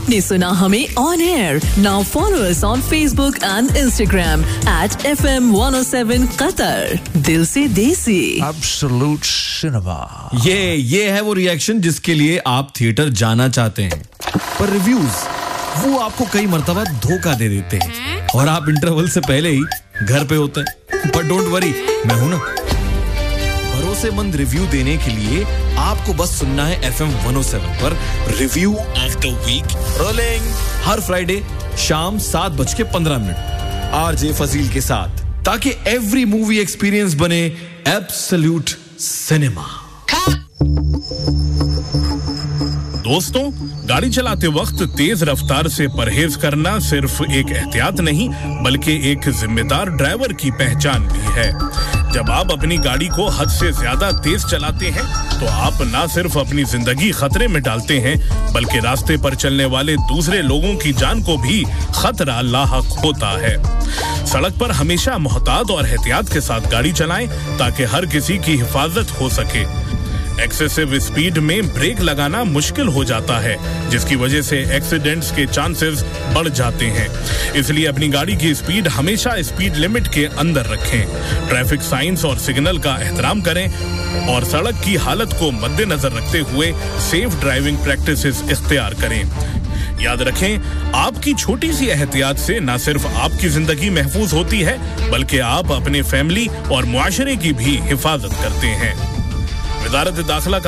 आपने सुना हमें on air. Now follow us on Facebook and Instagram @FM 107 Qatar. दिल से देसी। Absolute cinema. ये है वो रिएक्शन जिसके लिए आप थिएटर जाना चाहते हैं, पर रिव्यूज वो आपको कई मर्तबा धोखा दे देते हैं और आप इंटरवल से पहले ही घर पे होते हैं। पर डोंट वरी, मैं हूं ना। भरोसेमंद रिव्यू देने के लिए आपको बस सुनना है FM 107 पर review of the week rolling her Friday शाम 7:15 RJ फजील के साथ, ताकि एवरी मूवी एक्सपीरियंस बने एब्सोल्यूट सिनेमा। दोस्तों, गाड़ी चलाते वक्त तेज रफ्तार से परहेज करना सिर्फ एक एहतियात नहीं बल्कि एक जिम्मेदार ड्राइवर की पहचान भी है। जब आप अपनी गाड़ी को हद से ज्यादा तेज चलाते हैं तो आप ना सिर्फ अपनी जिंदगी खतरे में डालते हैं बल्कि रास्ते पर चलने वाले दूसरे लोगों की जान को भी खतरा लाहक होता है। सड़क पर हमेशा मोहतात और एहतियात के साथ गाड़ी चलाएं ताकि हर किसी की हिफाजत हो सके। एक्सेसिव स्पीड में ब्रेक लगाना मुश्किल हो जाता है, जिसकी वजह से एक्सीडेंट्स के चांसेस बढ़ जाते हैं। इसलिए अपनी गाड़ी की स्पीड हमेशा स्पीड लिमिट के अंदर रखें। ट्रैफिक साइंस और सिग्नल का एहतराम करें और सड़क की हालत को मद्देनजर रखते हुए सेफ ड्राइविंग प्रैक्टिसेस इख्तियार करें। याद रखें, आपकी छोटी सी एहतियात से न सिर्फ आपकी जिंदगी महफूज होती है बल्कि आप अपने फैमिली और मुआशरे की भी हिफाजत करते हैं। वज़ारत दाखिला का